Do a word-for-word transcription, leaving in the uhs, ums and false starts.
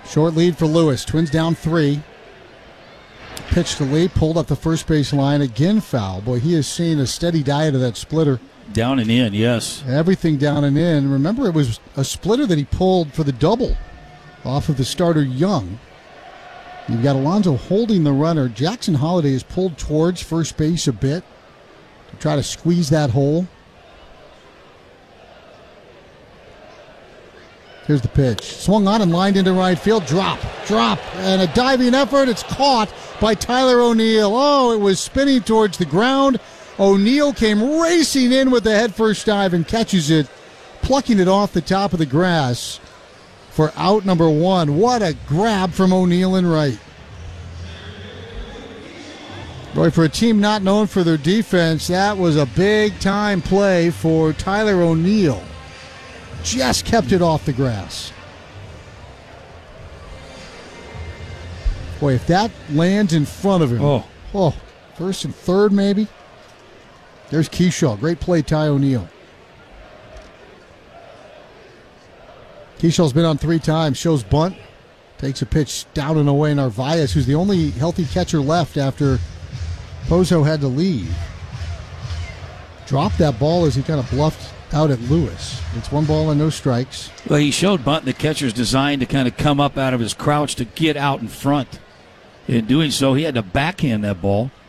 Short lead for Lewis. Twins down three. Pitch to Lee, pulled up the first base line. Again foul. Boy, he has seen a steady diet of that splitter. Down and in, yes. Everything down and in. Remember, it was a splitter that he pulled for the double off of the starter Young. You've got Alonso holding the runner. Jackson Holliday is pulled towards first base a bit to try to squeeze that hole. Here's the pitch. Swung on and lined into right field. Drop, drop, and a diving effort. It's caught by Tyler O'Neill. Oh, it was spinning towards the ground. O'Neill came racing in with the headfirst dive and catches it, plucking it off the top of the grass for out number one. What a grab from O'Neill in right. Boy, for a team not known for their defense, that was a big-time play for Tyler O'Neill. Just kept it off the grass. Boy, if that lands in front of him. Oh. Oh, first and third maybe. There's Keyshaw. Great play, Ty O'Neill. Keyshaw's been on three times. Shows bunt. Takes a pitch down and away. Narvaez, who's the only healthy catcher left after Pozo had to leave. Dropped that ball as he kind of bluffed out at Lewis. It's one ball and no strikes. Well, he showed bunt the catcher's designed to kind of come up out of his crouch to get out in front. In doing so, he had to backhand that ball.